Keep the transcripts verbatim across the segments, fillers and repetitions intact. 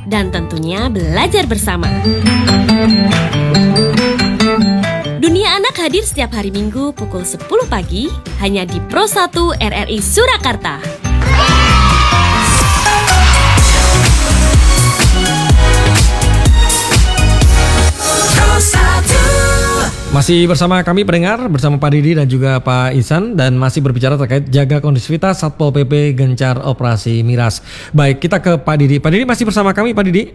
dan tentunya belajar bersama. Dunia Anak hadir setiap hari Minggu pukul sepuluh pagi hanya di Pro satu R R I Surakarta. Masih bersama kami pendengar, bersama Pak Didi dan juga Pak Ihsan, dan masih berbicara terkait jaga kondusivitas Satpol P P gencar operasi miras. Baik, kita ke Pak Didi. Pak Didi masih bersama kami, Pak Didi?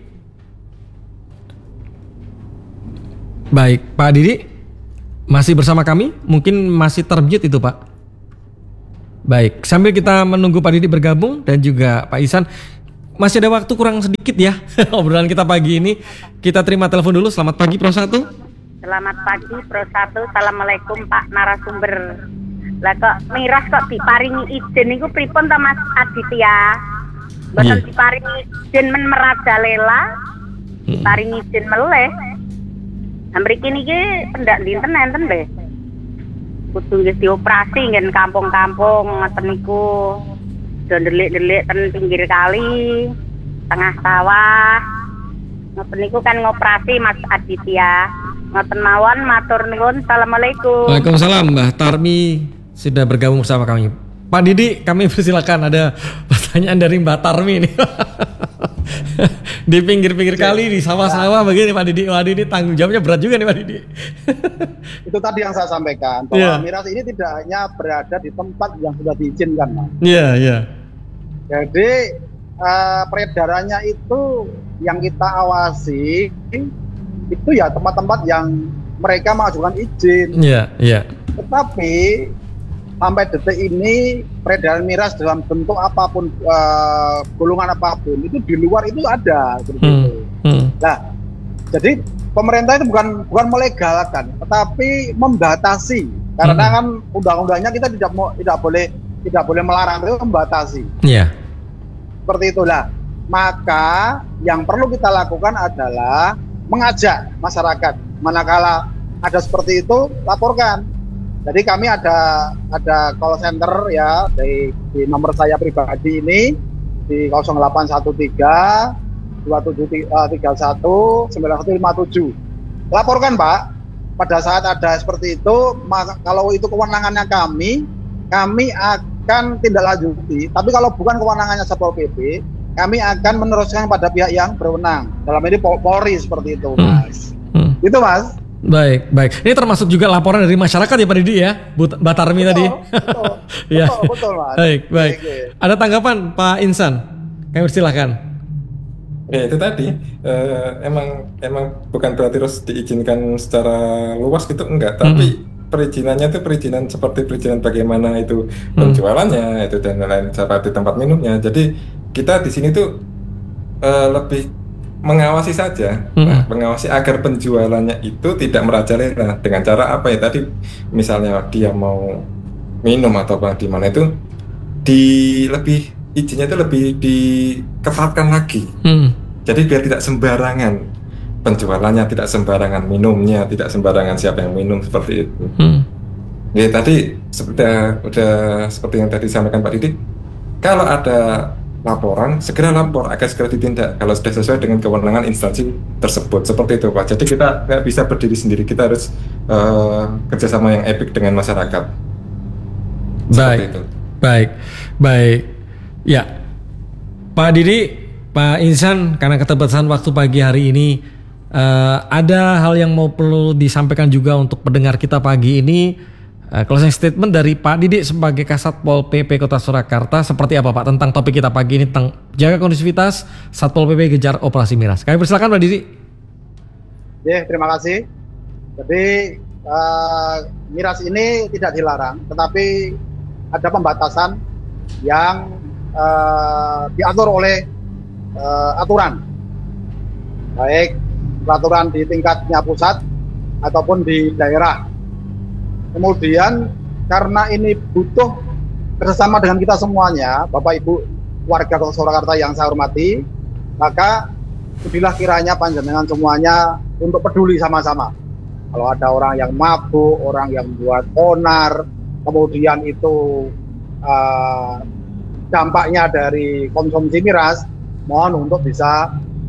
Baik, Pak Didi masih bersama kami? Mungkin masih termute itu, Pak. Baik, sambil kita menunggu Pak Didi bergabung dan juga Pak Ihsan, masih ada waktu kurang sedikit ya obrolan kita pagi ini. Kita terima telepon dulu. Selamat pagi Pro satu. Selamat pagi Pro satu. Assalamualaikum Pak narasumber. Lah kok miras kok diparingi izin niku pripun ta Mas Aditya? Mboten yeah. diparingi izin men merajalela. Diparingi izin meleh. Mriki niki pendak dinten enten nggih. Kudu nggih dioperasi ngen kampung-kampung ngoten niku. Do ndelik-ndelik ten pinggir kali, tengah sawah. Ngoten niku kan ngoperasi Mas Aditya. Ngoten mawon, matur nuwun. Assalamualaikum. Waalaikumsalam. Mbah Tarmi sudah bergabung bersama kami. Pak Didi, kami persilakan, ada pertanyaan dari Mbak Tarmi ini. Di pinggir-pinggir kali, di sawah-sawah begini Pak Didi. Wah, ini tanggung jawabnya berat juga nih Pak Didi. Itu tadi yang saya sampaikan, bahwa yeah. miras ini tidak hanya berada di tempat yang sudah diizinkan, Mas. Iya, yeah, iya. Yeah. Jadi uh, peredarannya itu yang kita awasi itu ya tempat-tempat yang mereka mengajukan izin. Iya, yeah, iya. Yeah. Tetapi sampai detik ini peredaran miras dalam bentuk apapun, uh, golongan apapun itu di luar itu ada. Hmm. Hmm. Nah, jadi pemerintah itu bukan bukan melegalkan, tetapi membatasi. Karena hmm. kan undang-undangnya kita tidak mau tidak boleh tidak boleh melarang, itu membatasi. Iya. Yeah. Seperti itulah. Maka yang perlu kita lakukan adalah mengajak masyarakat, manakala ada seperti itu laporkan. Jadi kami ada ada call center ya dari di nomor saya pribadi ini di nol delapan satu tiga dua tujuh tiga satu sembilan satu lima tujuh. Laporkan Pak, pada saat ada seperti itu, maka kalau itu kewenangannya kami, kami akan tindak lanjuti. Tapi kalau bukan kewenangannya Satpol P P, kami akan meneruskan pada pihak yang berwenang. Dalam ini Polri seperti itu, Mas. Hmm. Hmm. Itu, Mas. Baik, baik. Ini termasuk juga laporan dari masyarakat ya Pak Didi ya, Mbak Tarmi tadi. Betul, ya. betul, betul, Mas. Baik, baik. Oke. Ada tanggapan Pak Ihsan? Kami persilahkan. Ya itu tadi, uh, emang emang bukan berarti harus diizinkan secara luas gitu, enggak. Tapi hmm. perizinannya itu perizinan seperti perizinan bagaimana itu penjualannya, hmm. itu dan lain-lain seperti tempat minumnya. Jadi kita di sini tuh uh, lebih mengawasi saja, hmm. nah, mengawasi agar penjualannya itu tidak merajalela dengan cara apa ya tadi, misalnya dia mau minum atau apa di mana itu, di lebih izinnya itu lebih diketatkan lagi. Hmm. Jadi biar tidak sembarangan penjualannya, tidak sembarangan minumnya, tidak sembarangan siapa yang minum seperti itu. Hmm. Ya tadi seperti udah seperti yang tadi disampaikan Pak Didi, kalau ada laporan, segera lapor agar segera ditindak kalau sudah sesuai dengan kewenangan instansi tersebut, seperti itu Pak. Jadi kita nggak bisa berdiri sendiri, kita harus uh, kerjasama yang epic dengan masyarakat. Baik, itu. baik, baik. Ya, Pak Didi, Pak Ihsan, karena keterbatasan waktu pagi hari ini, uh, ada hal yang mau perlu disampaikan juga untuk pendengar kita pagi ini. Uh, closing statement dari Pak Didi sebagai Kasatpol P P Kota Surakarta seperti apa Pak tentang topik kita pagi ini tentang jaga kondusivitas Satpol P P gencar operasi miras. Kami persilakan Pak Didi. Ya, terima kasih. Jadi uh, miras ini tidak dilarang, tetapi ada pembatasan yang uh, diatur oleh uh, aturan, baik peraturan di tingkatnya pusat ataupun di daerah. Kemudian karena ini butuh kerjasama dengan kita semuanya, Bapak Ibu warga Kota Surakarta yang saya hormati, maka jadilah kiranya panjenengan semuanya untuk peduli sama-sama. Kalau ada orang yang mabuk, orang yang buat onar, kemudian itu uh, dampaknya dari konsumsi miras, mohon untuk bisa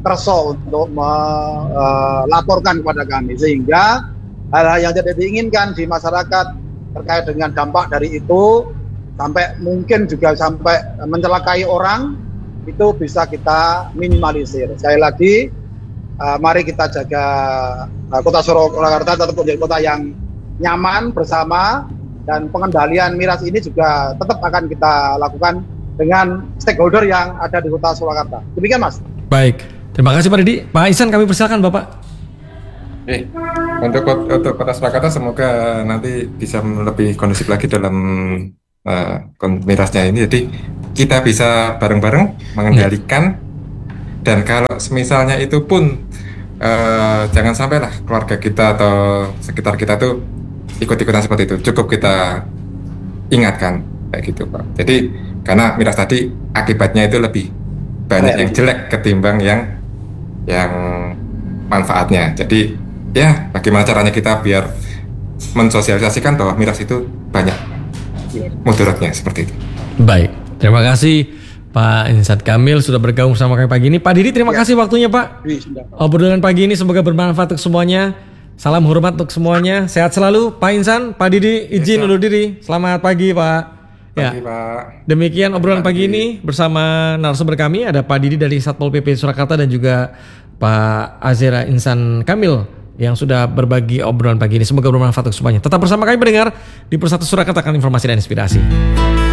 kerso untuk melaporkan kepada kami, sehingga hal-hal yang tidak diinginkan di masyarakat terkait dengan dampak dari itu sampai mungkin juga sampai mencelakai orang itu bisa kita minimalisir. Sekali lagi, uh, mari kita jaga uh, Kota Surakarta tetap menjadi kota yang nyaman bersama, dan pengendalian miras ini juga tetap akan kita lakukan dengan stakeholder yang ada di Kota Surakarta. Demikian, Mas. Baik, terima kasih Pak Didi. Pak Ihsan, kami persilakan Bapak. Eh, untuk untuk Kota Surakarta semoga nanti bisa lebih kondusif lagi dalam uh, mirasnya ini. Jadi kita bisa bareng-bareng mengendalikan, dan kalau semisalnya itu pun uh, jangan sampailah keluarga kita atau sekitar kita tuh ikut-ikutan seperti itu. Cukup kita ingatkan kayak gitu, Pak. Jadi karena miras tadi akibatnya itu lebih banyak yang jelek ketimbang yang yang manfaatnya. Jadi ya, bagaimana caranya kita biar mensosialisasikan bahwa miras itu banyak mudaratnya, seperti itu. Baik, terima kasih Pak Ihsan Kamil sudah bergabung sama kami pagi ini. Pak Didi, terima ya. kasih waktunya Pak. Obrolan pagi ini semoga bermanfaat untuk semuanya. Salam hormat untuk semuanya. Sehat selalu Pak Ihsan, Pak Didi, izin undur diri. Selamat pagi Pak. Ya, pagi, Pak. Demikian obrolan pagi ini bersama narasumber kami, ada Pak Didi dari Satpol P P Surakarta dan juga Pak Azera Ihsan Kamil yang sudah berbagi obrolan pagi ini. Semoga bermanfaat untuk semuanya. Tetap bersama kami pendengar di Persatu Surakarta, akan informasi dan inspirasi.